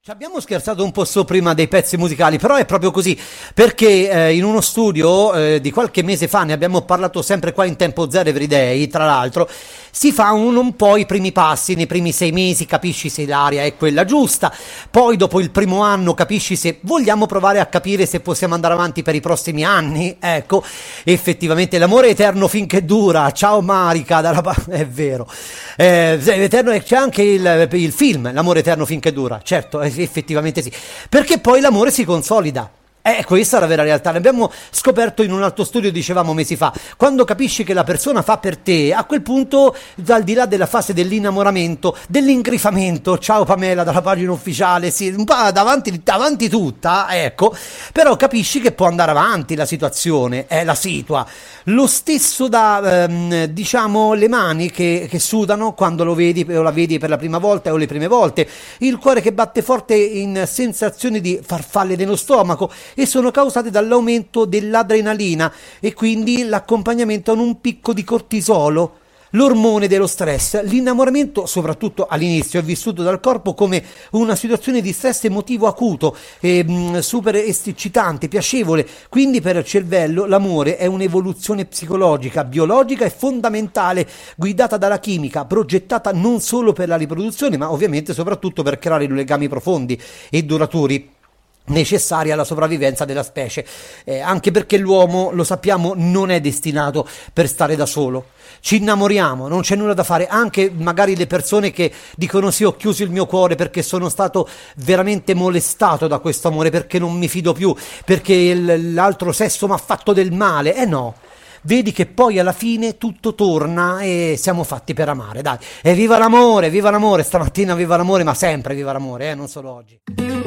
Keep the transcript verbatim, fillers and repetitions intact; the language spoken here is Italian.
Ci abbiamo scherzato un po' su prima dei pezzi musicali, però è proprio così, perché eh, in uno studio eh, di qualche mese fa, ne abbiamo parlato sempre qua in Tempo Zero Everyday, tra l'altro, si fa un, un po' i primi passi, nei primi sei mesi capisci se l'aria è quella giusta, poi dopo il primo anno capisci se vogliamo provare a capire se possiamo andare avanti per i prossimi anni, ecco, effettivamente l'amore eterno finché dura, ciao Marica, dalla pa- è vero, eh, eterno, c'è anche il, il film, l'amore eterno finché dura, certo, eh, effettivamente sì, perché poi l'amore si consolida. Eh, questa è la vera realtà, ne abbiamo scoperto in un altro studio, dicevamo mesi fa, quando capisci che la persona fa per te, a quel punto, al di là della fase dell'innamoramento, dell'ingrifamento, ciao Pamela dalla pagina ufficiale, sì, un po' davanti, davanti tutta, ecco, però capisci che può andare avanti la situazione, è la situa. Lo stesso da, ehm, diciamo, le mani che, che sudano quando lo vedi o la vedi per la prima volta o le prime volte, il cuore che batte forte in sensazioni di farfalle nello stomaco, e sono causate dall'aumento dell'adrenalina e quindi l'accompagnamento a un picco di cortisolo, l'ormone dello stress. L'innamoramento, soprattutto all'inizio, è vissuto dal corpo come una situazione di stress emotivo acuto, e, mh, super eccitante, piacevole, quindi per il cervello l'amore è un'evoluzione psicologica, biologica e fondamentale, guidata dalla chimica, progettata non solo per la riproduzione ma ovviamente soprattutto per creare legami profondi e duraturi necessari alla sopravvivenza della specie, eh, anche perché l'uomo, lo sappiamo, non è destinato per stare da solo. Ci innamoriamo, non c'è nulla da fare, anche magari le persone che dicono sì, ho chiuso il mio cuore perché sono stato veramente molestato da questo amore, perché non mi fido più, perché il, l'altro sesso mi ha fatto del male. Eh no, vedi che poi alla fine tutto torna e siamo fatti per amare, dai. E viva l'amore, viva l'amore, stamattina viva l'amore, ma sempre viva l'amore, eh, non solo oggi.